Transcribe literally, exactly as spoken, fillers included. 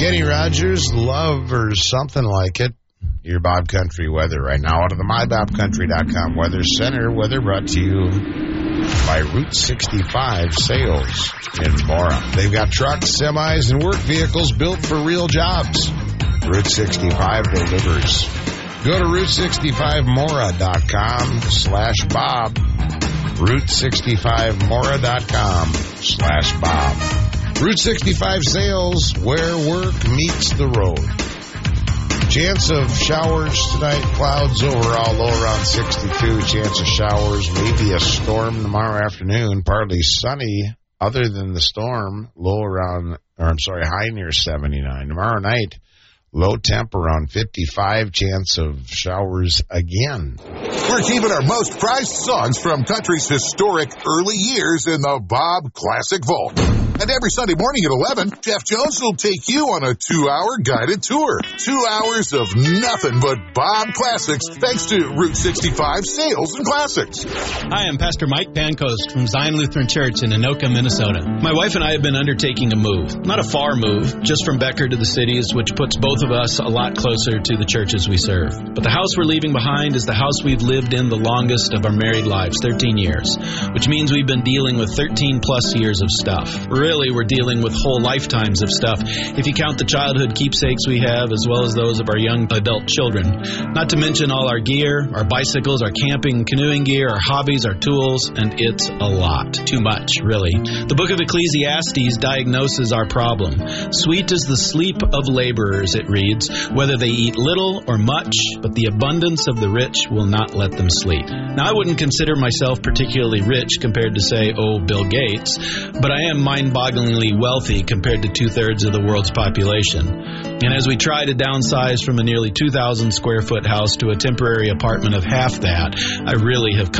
Kenny Rogers, Love or Something Like It. Your Bob Country weather right now out of the my bob country dot com Weather Center. Weather brought to you by Route sixty-five Sales in Mora. They've got trucks, semis, and work vehicles built for real jobs. Route sixty-five delivers. Go to route sixty-five mora dot com slash Bob. route sixty-five mora dot com slash Bob. Route sixty-five Sales, where work meets the road. Chance of showers tonight, clouds overall, low around sixty-two. Chance of showers, maybe a storm tomorrow afternoon. Partly sunny, other than the storm, low around, or I'm sorry, high near seventy-nine. Tomorrow night, low temp around fifty-five. Chance of showers again. We're keeping our most prized songs from country's historic early years in the Bob Classic Vault. And every Sunday morning at eleven, Jeff Jones will take you on a two-hour guided tour. Two hours of nothing but Bob Classics, thanks to Route sixty-five Sales and Classics. Hi, I'm Pastor Mike Pancoast from Zion Lutheran Church in Anoka, Minnesota. My wife and I have been undertaking a move. Not a far move, just from Becker to the cities, which puts both of us a lot closer to the churches we serve. But the house we're leaving behind is the house we've lived in the longest of our married lives, thirteen years, which means we've been dealing with thirteen plus years of stuff. Really, we're dealing with whole lifetimes of stuff, if you count the childhood keepsakes we have, as well as those of our young adult children. Not to mention all our gear, our bicycles, our camping, canoeing gear, our hobbies, our tools, and it's a lot. Too much, really. The book of Ecclesiastes diagnoses our problem. Sweet is the sleep of laborers, it reads, whether they eat little or much, but the abundance of the rich will not let them sleep. Now, I wouldn't consider myself particularly rich compared to, say, oh, Bill Gates, but I am mind-bogglingly wealthy compared to two-thirds of the world's population. And as we try to downsize from a nearly two thousand square foot house to a temporary apartment of half that, I really have